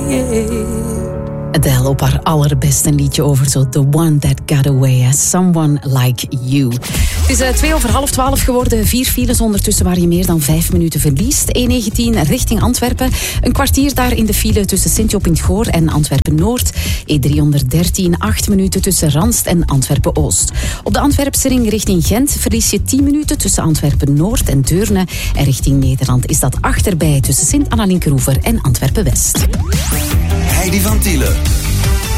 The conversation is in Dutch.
Adele op haar allerbeste liedje over zo The One That Got Away, Someone Like You. Het is 12:02 geworden, 4 files ondertussen waar je meer dan 5 minuten verliest. E19 richting Antwerpen, een kwartier daar in de file tussen Sint-Job in 't Goor en Antwerpen-Noord. E313, 8 minuten tussen Ranst en Antwerpen-Oost. Op de Antwerpsring richting Gent verlies je 10 minuten tussen Antwerpen-Noord en Deurne. En richting Nederland is dat achterbij tussen Sint-Anna-Linkeroever en Antwerpen-West. Heidi van Tielen.